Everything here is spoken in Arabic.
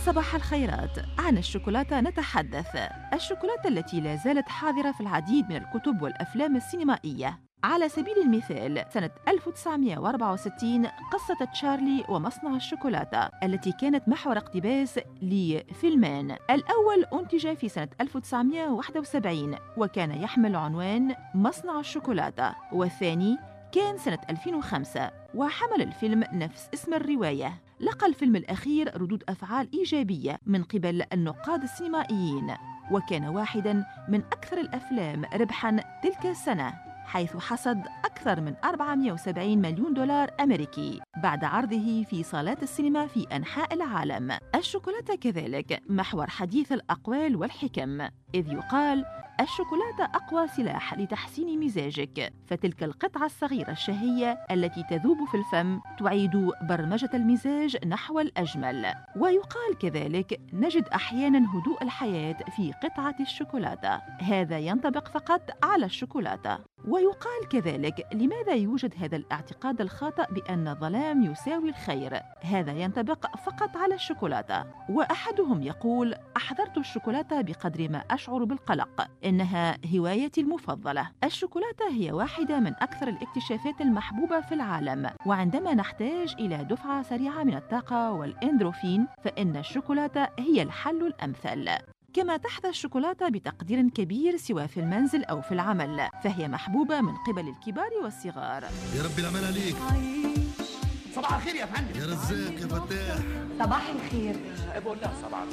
صباح الخيرات. عن الشوكولاتة نتحدث. الشوكولاتة التي لا زالت حاضرة في العديد من الكتب والأفلام السينمائية. على سبيل المثال، سنة 1964 قصة تشارلي ومصنع الشوكولاتة التي كانت محور اقتباس لفيلمان. الأول أنتج في سنة 1971 وكان يحمل عنوان مصنع الشوكولاتة، والثاني كان سنة 2005 وحمل الفيلم نفس اسم الرواية. لقى الفيلم الأخير ردود أفعال إيجابية من قبل النقاد السينمائيين، وكان واحداً من أكثر الأفلام ربحاً تلك السنة، حيث حصد أكثر من 470 مليون دولار أمريكي بعد عرضه في صالات السينما في أنحاء العالم. الشوكولاتة كذلك محور حديث الأقوال والحكم، إذ يقال الشوكولاتة أقوى سلاح لتحسين مزاجك، فتلك القطعة الصغيرة الشهية التي تذوب في الفم تعيد برمجة المزاج نحو الأجمل. ويقال كذلك نجد أحياناً هدوء الحياة في قطعة الشوكولاتة، هذا ينطبق فقط على الشوكولاتة. ويقال كذلك لماذا يوجد هذا الاعتقاد الخاطئ بأن الظلام يساوي الخير، هذا ينطبق فقط على الشوكولاتة. وأحدهم يقول: أحضرت الشوكولاتة بقدر ما أشعر بالقلق، إنها هوايتي المفضلة. الشوكولاتة هي واحدة من أكثر الاكتشافات المحبوبة في العالم، وعندما نحتاج إلى دفعة سريعة من الطاقة والإندروفين فإن الشوكولاتة هي الحل الأمثل. كما تحظى الشوكولاتة بتقدير كبير سواء في المنزل أو في العمل، فهي محبوبة من قبل الكبار والصغار. يا ربي الأمان عليك. صباح الخير يا فندم. يا رزاق يا فتاح. صباح الخير. بقول لها صباح